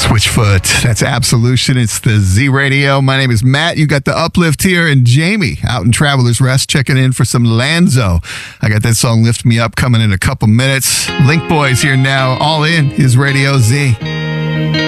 Switchfoot. That's Absolution. It's the Z Radio. My name is Matt. You got the Uplift here, and Jamie out in Traveler's Rest checking in for some Lanzo. I got that song Lift Me Up coming in a couple minutes. Link Boys here now. All in is Radio Z.